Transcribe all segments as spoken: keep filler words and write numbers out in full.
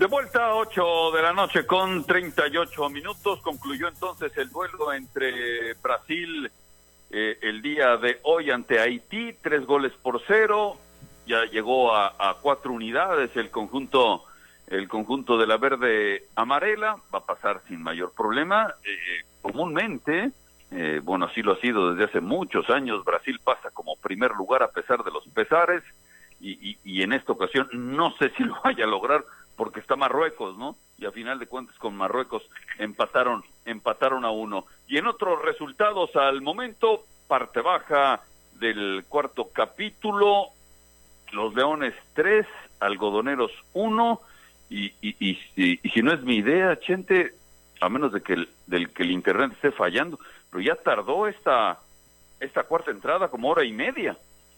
De vuelta a ocho de la noche con treinta y ocho minutos, concluyó entonces el duelo entre Brasil eh, el día de hoy ante Haití, tres goles por cero, ya llegó a, a cuatro unidades el conjunto, el conjunto de la verde amarela, va a pasar sin mayor problema, eh, comúnmente, eh, bueno, así lo ha sido desde hace muchos años, Brasil pasa como primer lugar a pesar de los pesares, y, y, y en esta ocasión no sé si lo vaya a lograr, porque está Marruecos, ¿no? Y a final de cuentas con Marruecos empataron, empataron a uno. Y en otros resultados al momento, parte baja del cuarto capítulo, los Leones tres, Algodoneros uno, y, y, y, y, y si no es mi idea, Chente, a menos de que el, del que el internet esté fallando, pero ya tardó esta, esta cuarta entrada como hora y media.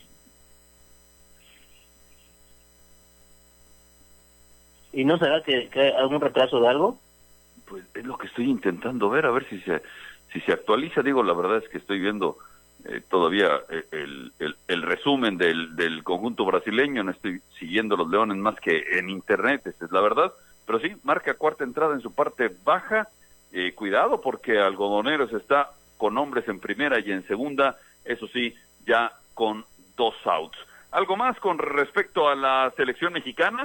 ¿Y no será que, que hay algún retraso de algo? Pues es lo que estoy intentando ver, a ver si se si se actualiza. Digo, la verdad es que estoy viendo eh, todavía eh, el, el, el resumen del, del conjunto brasileño, no estoy siguiendo los Leones más que en internet, esa es la verdad, pero sí, marca cuarta entrada en su parte baja, eh, cuidado porque Algodoneros está con hombres en primera y en segunda, eso sí, ya con dos outs. ¿Algo más con respecto a la selección mexicana?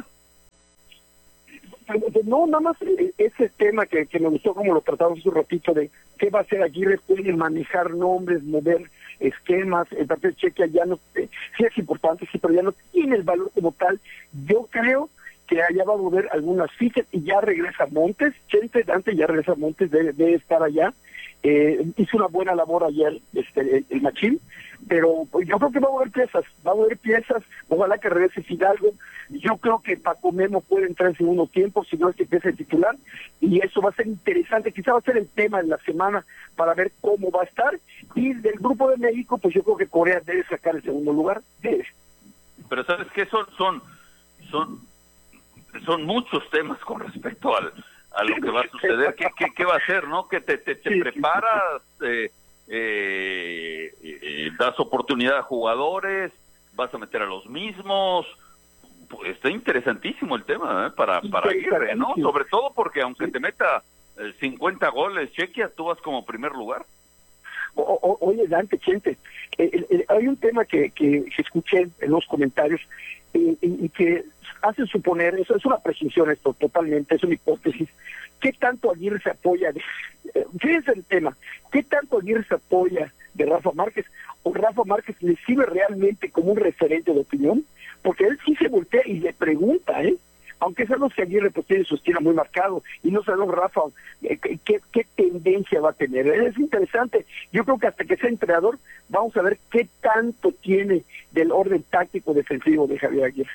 No, nada más ese tema que, que me gustó como lo tratamos hace un ratito de qué va a hacer Aguirre, puede manejar nombres, mover esquemas, el partido de Chequia ya no, eh, sí es importante, sí, pero ya no tiene el valor como tal. Yo creo que allá va a mover algunas fichas y ya regresa Montes, Chente Dante ya regresa Montes, debe, debe estar allá. Eh, hizo una buena labor ayer este, el, el Machín, pero pues, yo creo que va a mover piezas, va a mover piezas, ojalá que regrese Fidalgo. Yo creo que Paco Memo puede entrar en segundo tiempo, si no es que empiece el titular, y eso va a ser interesante, quizá va a ser el tema de la semana para ver cómo va a estar, y del grupo de México, pues yo creo que Corea debe sacar el segundo lugar, debe. Pero ¿sabes qué? Son, son, son, son muchos temas con respecto al a lo que va a suceder, ¿qué, qué, qué va a hacer, no? Que te, te, te sí, preparas, eh, eh, eh, das oportunidad a jugadores, vas a meter a los mismos, pues está interesantísimo el tema, ¿eh? para, para Aguirre, ¿no? Sobre todo porque aunque te meta eh, cincuenta goles, Chequia, tú vas como primer lugar. O, o, oye, Dante, Chente, eh, eh, hay un tema que, que, que escuché en los comentarios eh, y, y que hace suponer, eso es una presunción esto totalmente, es una hipótesis, ¿qué tanto Aguirre se apoya de, eh, fíjense el tema, qué tanto Aguirre se apoya de Rafa Márquez, o Rafa Márquez le sirve realmente como un referente de opinión? Porque él sí se voltea y le pregunta, ¿eh? Aunque sabemos que Aguirre pues tiene su estilo muy marcado, y no sabemos, Rafa, eh, qué, qué tendencia va a tener. Es interesante, yo creo que hasta que sea entrenador, vamos a ver qué tanto tiene del orden táctico defensivo de Javier Aguirre.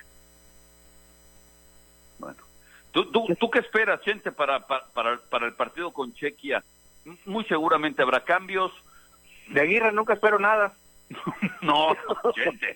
Bueno, ¿tú, tú, tú qué esperas, Chente, para, para, para, para el partido con Chequia? Muy seguramente habrá cambios. De Aguirre nunca espero nada. No, Chente.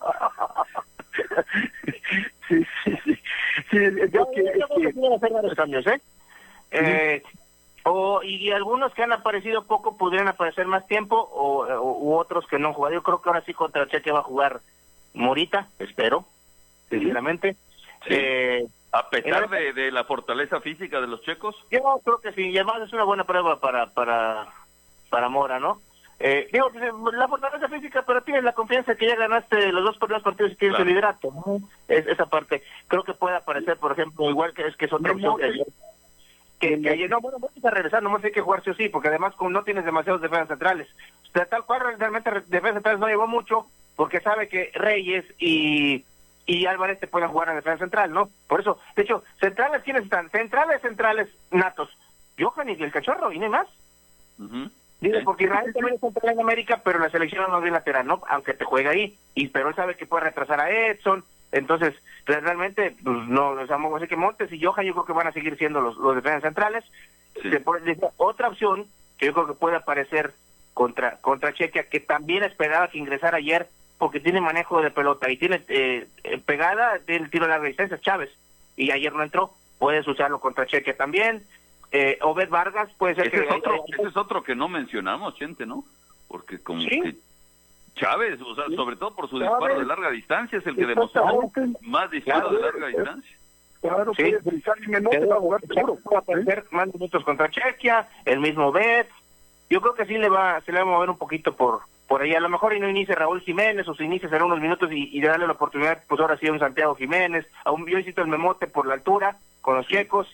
Sí, sí, sí. sí es yo, que, yo es creo que quieren hacer varios cambios, ¿eh? Sí. eh o, y algunos que han aparecido poco podrían aparecer más tiempo, o, o u otros que no han jugado. Yo creo que ahora sí contra Chequia va a jugar Morita, espero, sinceramente. Sí. Eh, a pesar de, de la fortaleza física de los checos. Yo creo que sí, y además es una buena prueba para para para Mora, ¿no? Eh, digo, la fortaleza física, pero tienes la confianza que ya ganaste los dos primeros partidos y tienes claro. el liderato, ¿no? Es, esa parte. Creo que puede aparecer, por ejemplo, igual que es que es otra opción que ayer. Que, que ayer, no, bueno, vamos a regresar, nomás hay que jugar sí o sí, porque además como no tienes demasiados defensas centrales. O sea, tal cual realmente defensas centrales no llevó mucho, porque sabe que Reyes y y Álvarez te pueden jugar en defensa central, ¿no? Por eso, de hecho, centrales, ¿quiénes están? Centrales, centrales, natos. Johan y el Cachorro, y no hay más. Uh-huh. Dice, porque Israel también es central en América, pero la selección no es bien lateral, ¿no? Aunque te juega ahí. Y pero él sabe que puede retrasar a Edson. Entonces, realmente, pues no, o sea, así que Montes y Johan yo creo que van a seguir siendo los, los defensas centrales. Sí. Puede, otra opción que yo creo que puede aparecer contra contra Chequia, que también esperaba que ingresara ayer, porque tiene manejo de pelota y tiene eh, pegada del tiro de larga distancia, Chávez, y ayer no entró. Puedes usarlo contra Chequia también. Eh, Obed Vargas puede ser ese que... Es otro, eh, ese es otro que no mencionamos, Chente, ¿no? Porque como ¿sí? que Chávez, o sea, ¿sí? sobre todo por su disparo de larga distancia, es el que demostró más disparo claro, de larga distancia. Claro, sí. puede revisar y Memote va a jugar seguro. Va a perder más minutos contra Chequia, el mismo Bet. Yo creo que sí le va, se le va a mover un poquito por por ahí. A lo mejor y no inicia Raúl Jiménez, o se inicia será unos minutos y, y darle la oportunidad, pues ahora sí a un Santiago Jiménez, a un yo insisto el Memote por la altura, con los checos.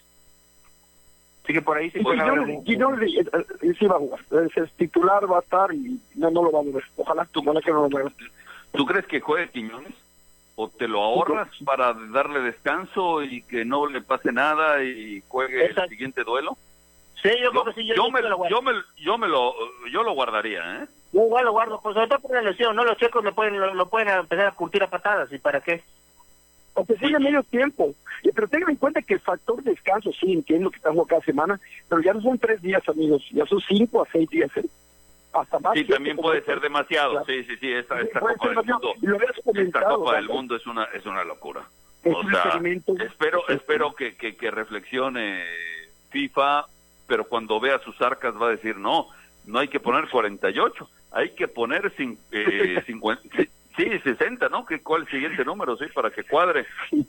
Así que por ahí sí pueden haber un... Quiñones sí va a jugar. Es titular, va a estar y no, no lo va a mover. Ojalá, ¿Tú, ojalá que no lo mueva. ¿Tú crees que juegue Quiñones? ¿O te lo ahorras para darle descanso y que no le pase nada y juegue Exacto. el siguiente duelo? Sí, yo, yo creo que sí. Yo, yo, yo, me, lo yo, me, yo me lo yo lo guardaría, ¿eh? Yo igual lo guardo, pues sobre todo por la lesión, ¿no? Los checos lo pueden lo, lo pueden empezar a curtir a patadas, ¿y para qué? O que siga medio tiempo. Pero tengan en cuenta que el factor descanso, sí, entiendo que están jugando cada semana, pero ya no son tres días, amigos, ya son cinco a seis días, ¿eh? Hasta más. Sí, también puede ser demasiado. Claro. Sí, sí, sí, esta, esta Copa del Mundo, esta Copa del Mundo es una es una locura. Es o un sea, experimento. espero espero que, que, que reflexione FIFA, pero cuando vea sus arcas va a decir, no, no hay que poner cuarenta y ocho, hay que poner cin, eh, cincuenta, sí, sesenta, ¿no? ¿Qué, ¿Cuál es el siguiente número, sí, para que cuadre?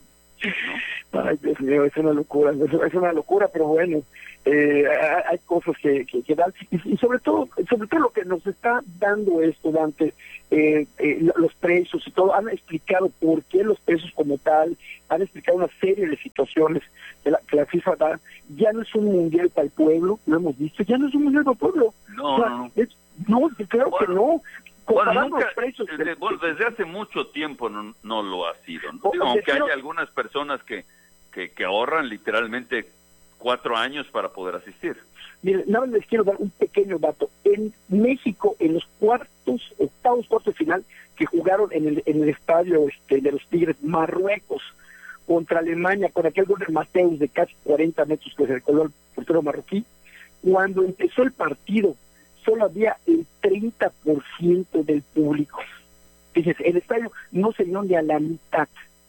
¿No? Ay, Dios mío, es una locura, es una locura, pero bueno, eh, hay cosas que, que, que dan, y, y sobre todo, sobre todo lo que nos está dando esto, Dante, eh, eh, los precios y todo, han explicado por qué los precios como tal, han explicado una serie de situaciones que la, que la FIFA da. Ya no es un mundial para el pueblo, lo hemos visto, ya no es un mundial para el pueblo. No, o sea, no, no. Es, no, claro bueno, que no. Bueno, nunca, los precios desde, de, bueno, desde hace mucho tiempo no, no lo ha sido, ¿no? Digo, aunque quiero... hay algunas personas que, que, que ahorran literalmente cuatro años para poder asistir. Miren, nada más les quiero dar un pequeño dato. En México, en los cuartos, octavos, cuartos de final, que jugaron en el, en el estadio este, de los Tigres, Marruecos, contra Alemania, con aquel gol de Mateus de casi cuarenta metros que se recoló el portero marroquí, cuando empezó el partido, solo había el treinta por ciento del público. Fíjense, el estadio no se dio ni a la mitad.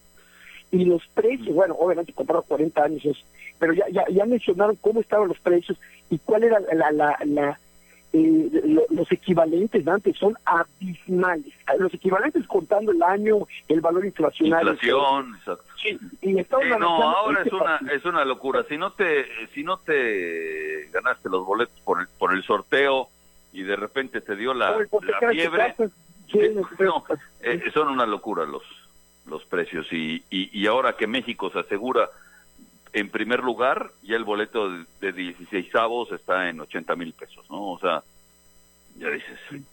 Y los precios, bueno, obviamente compraron cuarenta años, pero ya, ya ya mencionaron cómo estaban los precios y cuál era la, la, la eh, lo, los equivalentes, Dante, son abismales. Los equivalentes contando el año, el valor inflacionario. Inflación, exacto. Sí, y sí, no, ahora es una es una locura. Si no te si no te ganaste los boletos por el, por el sorteo y de repente te dio la, la fiebre, sí, eh, no, eh, son una locura los los precios y, y, y ahora que México se asegura en primer lugar, ya el boleto de, de dieciseisavos está en ochenta mil pesos, ¿no? O sea, ya dices. Sí,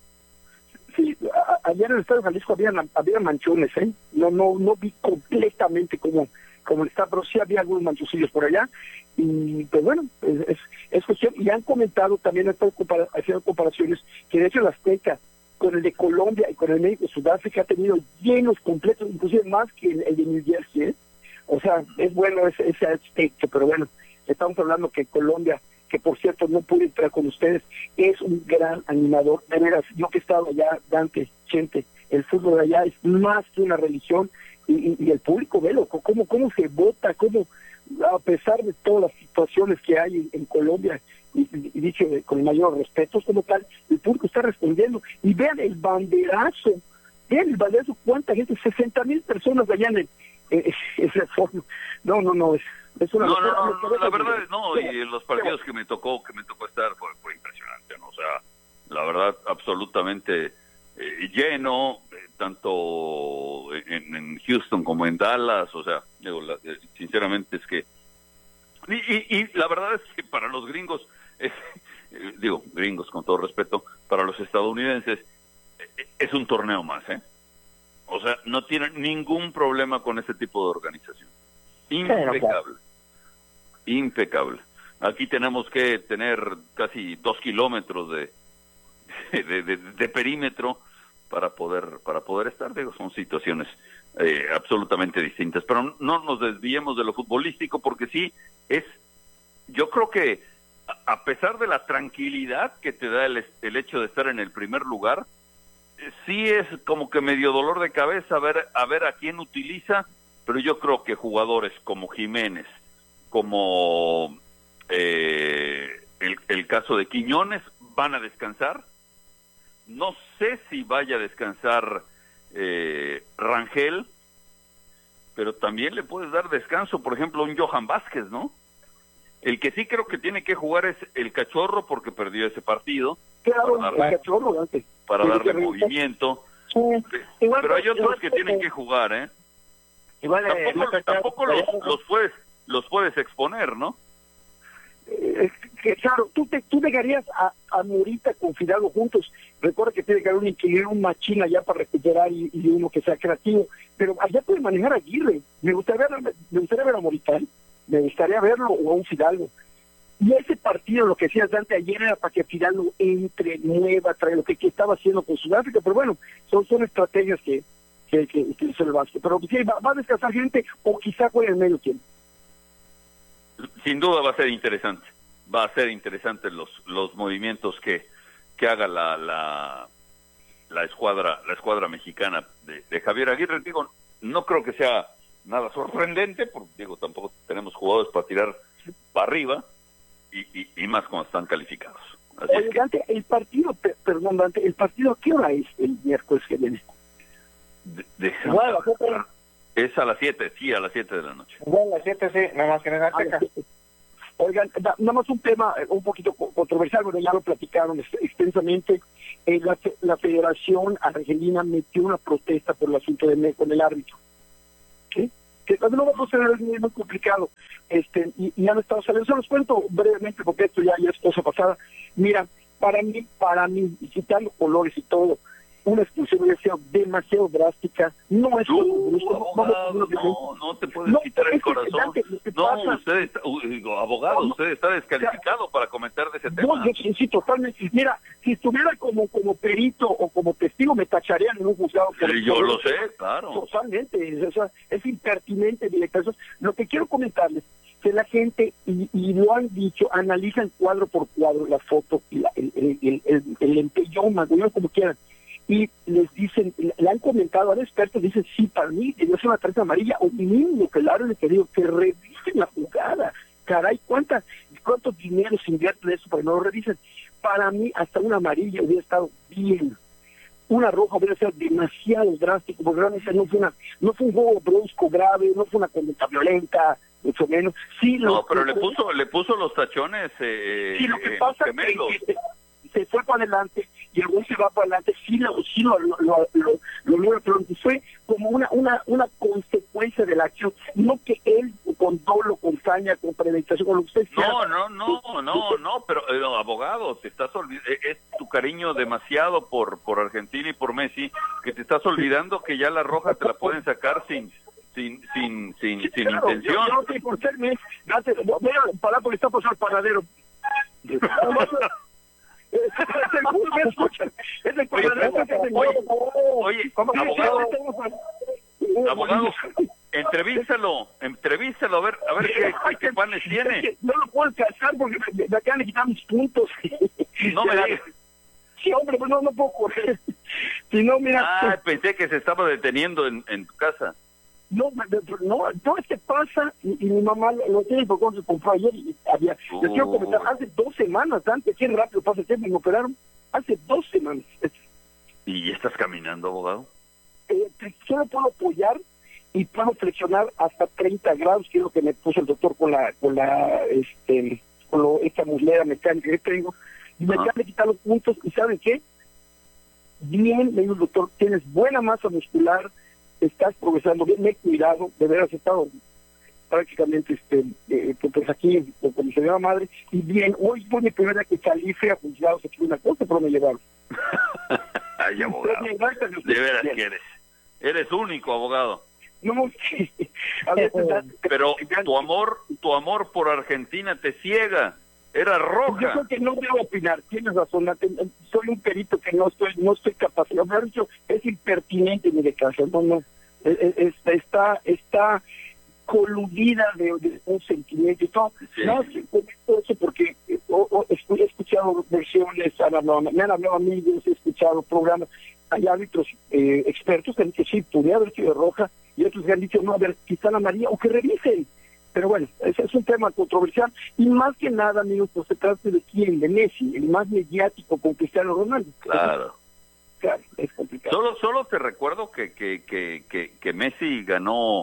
sí a, ayer en el Estadio Jalisco había, había manchones, ¿eh? No no no vi completamente cómo, cómo está, pero sí había algunos manchoncillos por allá. Y pues bueno, es, es, es cuestión. Y han comentado también, han estado compara, haciendo comparaciones, que de hecho el Azteca, con el de Colombia y con el México Sudáfrica, ha tenido llenos completos, inclusive más que el, el de New Jersey, ¿eh? O sea, es bueno ese, ese aspecto, pero bueno, estamos hablando que Colombia, que por cierto no pude entrar con ustedes, es un gran animador, de veras, yo que he estado allá, Dante, gente, el fútbol de allá es más que una religión, y, y, y el público, velo, cómo, cómo se vota, cómo, a pesar de todas las situaciones que hay en, en Colombia, y, y dicho con el mayor respeto, como tal, el público está respondiendo, y vean el banderazo, vean el banderazo, cuánta gente, sesenta mil personas allá en el Eh, ese fondo. No, no, no, es, es una... No, no, no, no, la verdad, no, y en los partidos que me tocó, que me tocó estar fue, fue impresionante, ¿no? O sea, la verdad, absolutamente eh, lleno, eh, tanto en, en Houston como en Dallas, o sea, digo, la, eh, sinceramente es que... Y, y, y la verdad es que para los gringos, eh, eh, digo, gringos con todo respeto, para los estadounidenses, eh, es un torneo más, ¿eh? O sea, no tienen ningún problema con ese tipo de organización. Impecable. Impecable. Aquí tenemos que tener casi dos kilómetros de, de, de, de perímetro para poder para poder estar. Digo, son situaciones eh, absolutamente distintas. Pero no nos desviemos de lo futbolístico porque sí es... Yo creo que a pesar de la tranquilidad que te da el, el hecho de estar en el primer lugar, sí es como que medio dolor de cabeza a ver a ver a quién utiliza, pero yo creo que jugadores como Jiménez, como eh, el, el caso de Quiñones, van a descansar. No sé si vaya a descansar eh, Rangel, pero también le puedes dar descanso, por ejemplo, a un Johan Vázquez, ¿no? El que sí creo que tiene que jugar es el Cachorro porque perdió ese partido. Claro, para darle, el Cachorro antes. Para darle movimiento. Sí. Igual, pero hay otros igual, que tienen que jugar, ¿eh? Igual, eh, tampoco no, tampoco los, los puedes los puedes exponer, ¿no? Eh, que claro, tú te tú dejarías a, a Morita con Fidalgo juntos. Recuerda que tiene que haber un equilibrio, un machín allá para recuperar y, y uno que sea creativo. Pero allá puede manejar a Aguirre. Me gustaría ver, me gustaría ver a Morita, ¿eh? Me gustaría verlo o a un Fidalgo. Y ese partido, lo que decías Dante ayer, era para que Fidalgo entre, nueva, trae lo que, que estaba haciendo con Sudáfrica. Pero bueno, son son estrategias que que, que, que se le va. Pero sí, va, va a descansar gente o quizá juegue en medio tiempo. Sin duda va a ser interesante. Va a ser interesante los los movimientos que que haga la la la escuadra la escuadra mexicana de, de Javier Aguirre. Digo, no creo que sea nada sorprendente, porque digo, tampoco tenemos jugadores para tirar para arriba y, y, y más cuando están calificados. Así Oye, es que... Dante, el partido, perdón, Dante, el partido, ¿a qué hora es el miércoles que viene? De, de Bueno, es a las siete, sí, a las siete de la noche. Bueno, a las siete sí, nada más que en el Azteca. Oigan, da, nada más un tema eh, un poquito controversial, pero ya lo platicaron extensamente. Eh, la, la Federación Argentina metió una protesta por el asunto de con el árbitro. ¿Sí? Que no va a proceder, es muy, muy complicado. Este, y, y han estado saliendo. Se los cuento brevemente porque esto ya, ya es cosa pasada. Mira, para mí, para mí, y quitando colores y todo, una expulsión hubiera sido demasiado drástica. No es no, brusco, no, abogado, no, no te puedes no, quitar el es que, corazón. Dante, lo que No, pasa- usted está, uy, abogado, No, no. usted está descalificado para comentar de ese No, tema. yo sí, sí, totalmente. Mira, si estuviera como como perito o como testigo, me tacharían en un juzgado. Por, Sí, yo por- lo sé, claro. Totalmente. O sea, es impertinente, director. Eso, lo que quiero comentarles, que la gente, y, y lo han dicho, analizan cuadro por cuadro la foto, y la, el, el, el, el, el empellón, magullón, como quieran, y les dicen, le han comentado a los expertos, dicen, sí, para mí, que yo soy una tarjeta amarilla, o mínimo que el árbitro que digo, que revisen la jugada. Caray, ¿cuántas, ¿cuántos dinero se invierte de eso para que no lo revisen? Para mí, hasta una amarilla hubiera estado bien. Una roja hubiera sido demasiado drástico, porque realmente no fue una, no fue un juego brusco, grave, no fue una conducta violenta, mucho menos. Sí, lo, No, pero lo- le puso le puso los tachones eh, sí, lo que eh, pasa gemelos. es que se fue para adelante y el güey se va para adelante, sí lo, sí lo, lo, lo, lo, lo logra, pero fue como una, una, una consecuencia de la acción, no que él con dolo, con saña, con premeditación, con lo que usted No, quiera. no, no, no, no, pero eh, abogado, te estás olvid- eh, es tu cariño demasiado por por Argentina y por Messi que te estás olvidando que ya la roja te la pueden sacar sin sin sin sin, Sí, sin claro, intención. Yo, yo no sé por ser mes, date, voy a parar porque está pasando el paradero. Es el bus, me escuchan. Es el paradero que se mueve. Oye, ¿Cómo que abogado, sí, estamos a- abogado, entrevístalo, entrevístalo a ver a ver qué, qué, qué planes Es tiene. que no lo puedo alcanzar porque me, me acaban de quitar mis puntos. No me digas. Sí, hombre, pues no, no puedo correr. Si no, mira. Ah, pensé que se estaba deteniendo en, en tu casa. No, no, no, es que pasa, y, y mi mamá lo, lo tiene porque se compró ayer y había, Oh. les quiero comentar, hace dos semanas, antes, qué rápido pasa el tiempo, y me operaron, hace dos semanas. Es- ¿Y estás caminando, abogado? eh, solo puedo apoyar y puedo flexionar hasta treinta grados, que es lo que me puso el doctor con la, con la, este, con lo, esta muslera mecánica que tengo, y me Ajá. acaban de quitar los puntos, y ¿saben qué? Bien, me dijo el doctor, tienes buena masa muscular, estás progresando bien, me he cuidado, de veras he estado prácticamente este eh, pues aquí con mi señora madre, y bien, hoy fue mi primera vez que salí, fui a juzgados aquí una cosa, pero me llevaron. Ay, abogado. Bien, gracias a usted. De veras Bien. que eres. Eres único, abogado. No, sí. A veces, Pero tu amor, tu amor por Argentina te ciega. Era yo roja. creo que no debo opinar, tienes razón, Nate, soy un perito que no estoy no estoy capacitado, me ha dicho, es impertinente mi declaración, no, no, es- es- está, está coludida de, de un sentimiento y todo. Sí. No, sí, comento eso porque eh, o- o escu- he escuchado versiones, han hablado- me han hablado amigos, he escuchado programas, hay árbitros eh, expertos que han dicho, sí, pudiera haber sido roja, y otros que han dicho, no, a ver, quizá la María, o que revisen. Pero bueno, ese es un tema controversial, y más que nada, amigos, pues se trata de quién, de Messi, el más mediático con Cristiano Ronaldo. Claro. Claro, es complicado. Solo, solo te recuerdo que, que, que, que, que Messi ganó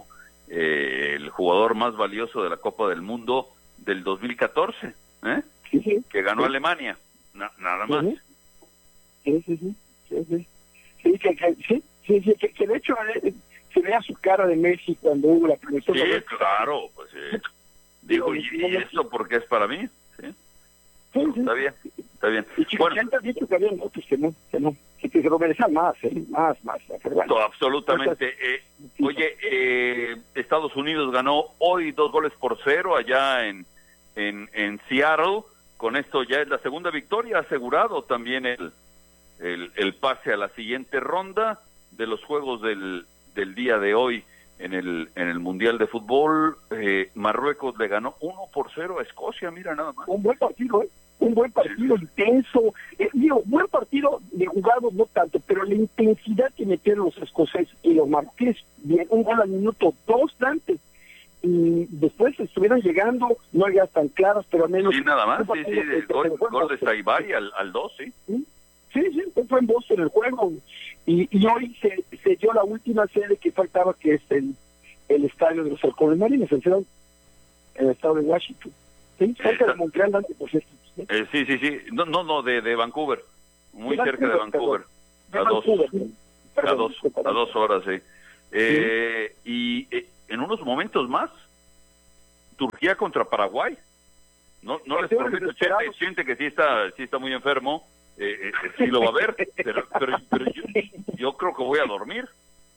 eh, el jugador más valioso de la Copa del Mundo del dos mil catorce, ¿eh? Sí, sí. Que ganó Sí. Alemania, Na- nada más. Sí, sí, sí, sí, sí, sí. Sí, que, que- sí, sí, sí, que, que de hecho eh, se vea su cara de Messi cuando hubo la premiación. Sí, claro, pues sí. Dijo, ¿y, y esto por qué es para mí? Sí, Sí, sí. está bien, está bien. Y Chico, Bueno, ha dicho que había otros que no, que no, que, que se lo merecían más, ¿eh? Más, más. Pero bueno. to- absolutamente. Eh, oye, eh, Estados Unidos ganó hoy dos goles por cero allá en, en, en Seattle. Con esto ya es la segunda victoria, asegurado también el, el, el pase a la siguiente ronda de los juegos del, del día de hoy en el, en el Mundial de Fútbol. Eh, Marruecos le ganó uno por cero a Escocia, mira nada más. Un buen partido, ¿eh? Un buen partido intenso. Eh, digo, buen partido de jugados no tanto, pero la intensidad que metieron los escoceses y los marroquíes, bien, un gol al minuto dos antes. Y después estuvieron llegando, no había tan claras, pero al menos... Sí, nada más, un sí, partido sí, que- el que gol, se fue gol de en Boston. Saibari al, al dos, sí. Sí, sí, fue en Boston el juego. Y, y hoy se, se dio la última sede que faltaba, que es el, el estadio de los Halcones Marinos, en Ciudad- en el estado de Washington. Sí, cerca de Montreal, antes, por cierto. ¿Sí? Eh, sí, sí, sí, no, no, no, de, de Vancouver, muy De cerca de Vancouver, Vancouver, De a dos, Vancouver, sí. a Perdón, dos, disculpa. a dos horas, sí. Eh, y eh, en unos momentos más, Turquía contra Paraguay. No, no les Partido prometo, desesperado. Chente, Chente que sí está, sí está muy enfermo, eh, eh, sí lo va a ver, pero, pero, pero yo, yo creo que voy a dormir.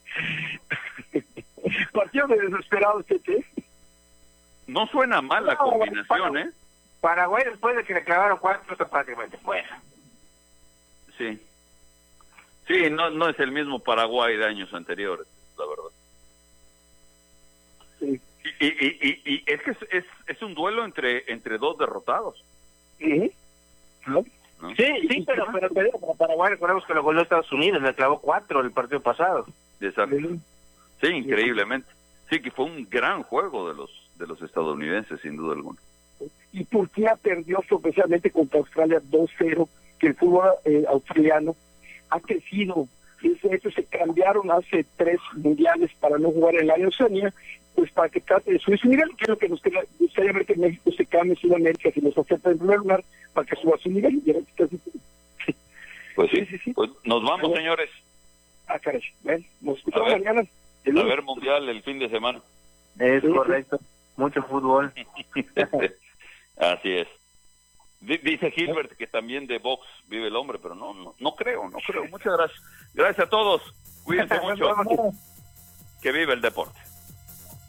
Partido de desesperados, Tete. No suena mal la No, combinación, bueno, ¿eh? Paraguay, después de que le clavaron cuatro, está prácticamente fuera. Sí. Sí, no, no es el mismo Paraguay de años anteriores, la verdad. Sí. Y, y, y, y es que es, es, es un duelo entre, entre dos derrotados, Sí. ¿No? ¿no? Sí, sí, pero, pero, pero para Paraguay, recordemos que lo goleó Estados Unidos, le clavó cuatro el partido pasado. Exacto. Sí. Sí, increíblemente. Sí, que fue un gran juego de los de los estadounidenses, sin duda alguna. Y Turquía perdió especialmente contra Australia dos cero, que el fútbol eh, australiano ha crecido. Eso, eso se cambiaron hace tres mundiales para no jugar en la área Oceanía, pues para que trate de subir su nivel, que es lo que nos queda- gustaría ver que México se cambie en Sudamérica, si nos acepta en primer lugar, para que suba su nivel. Y ahora casi- Pues sí, sí, sí. Pues nos vamos, Bueno. señores. Ah, caray. Bueno, nos escuchamos A ver. mañana. El A lunes. ver mundial el fin de semana. Es Sí, sí. correcto. Mucho fútbol. Así es. Di- Dice Gilbert que también de box vive el hombre, pero no, no, no creo, no creo. Muchas gracias. Gracias a todos. Cuídense mucho. Que vive el deporte.